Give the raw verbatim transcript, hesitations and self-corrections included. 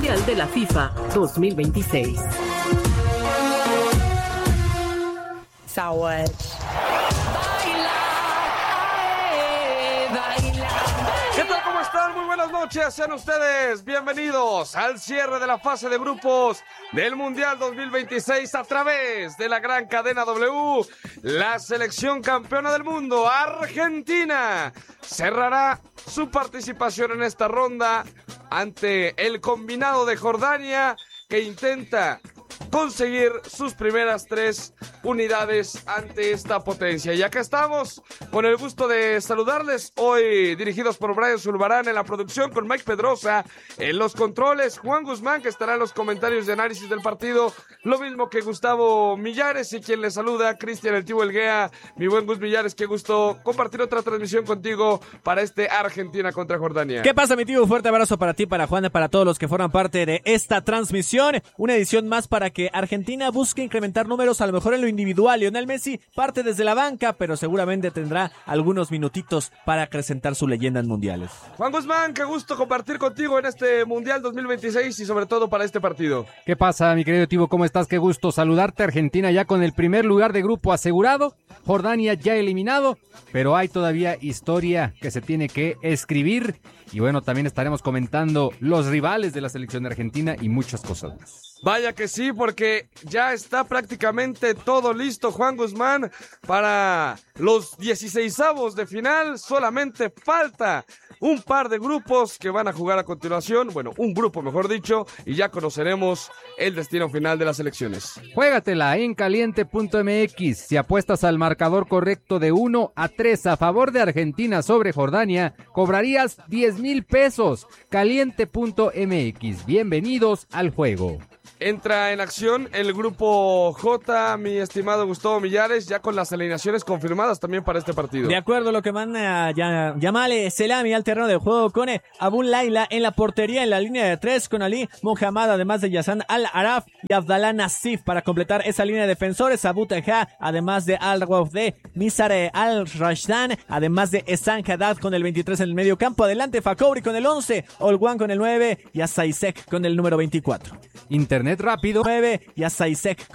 Mundial de la FIFA dos mil veintiséis. ¿Qué tal? ¿Cómo están? Muy buenas noches. Sean ustedes bienvenidos al cierre de la fase de grupos del Mundial dos mil veintiséis a través de la gran cadena W. La selección campeona del mundo, Argentina, cerrará su participación en esta ronda ante el combinado de Jordania, que intenta conseguir sus primeras tres unidades ante esta potencia. Y acá estamos con el gusto de saludarles, hoy dirigidos por Brian Zulbarán en la producción, con Mike Pedrosa en los controles, Juan Guzmán, que estará en los comentarios de análisis del partido, lo mismo que Gustavo Millares, y quien les saluda, Cristian El Tío Elguea. Mi buen Gus Millares, qué gusto compartir otra transmisión contigo para este Argentina contra Jordania. ¿Qué pasa, mi tío? Un fuerte abrazo para ti, para Juan y para todos los que forman parte de esta transmisión. Una edición más para que Argentina busque incrementar números, a lo mejor en lo individual. Lionel Messi parte desde la banca, pero seguramente tendrá algunos minutitos para acrecentar su leyenda en mundiales. Juan Guzmán, qué gusto compartir contigo en este Mundial dos mil veintiséis y sobre todo para este partido. ¿Qué pasa, mi querido Tibo? ¿Cómo estás? Qué gusto saludarte. Argentina ya con el primer lugar de grupo asegurado, Jordania ya eliminado, pero hay todavía historia que se tiene que escribir. Y bueno, también estaremos comentando los rivales de la selección de Argentina y muchas cosas más. Vaya que sí, porque ya está prácticamente todo listo, Juan Guzmán, para los dieciseisavos de final. Solamente falta un par de grupos que van a jugar a continuación, bueno, un grupo mejor dicho, y ya conoceremos el destino final de las elecciones. Juégatela en caliente punto m x. Si apuestas al marcador correcto de uno a tres a favor de Argentina sobre Jordania, cobrarías diez mil pesos. caliente punto m x. Bienvenidos al juego. Entra en acción el grupo J, mi estimado Gustavo Millares, ya con las alineaciones confirmadas también para este partido. De acuerdo a lo que manda ya, Yamale Selami al terreno de juego, con Abu Laila en la portería, en la línea de tres, con Ali Mohamed, además de Yassan Al-Araf y Abdallah Nassif para completar esa línea de defensores. Abu Teja, además de Al-Rawde, Misar Al-Rashdan, además de Esan Haddad con el veintitrés en el medio campo. Adelante Fakouri con el once, Olguan con el nueve y Asaisek con el número veinticuatro. Internet rápido. nueve y Asaisek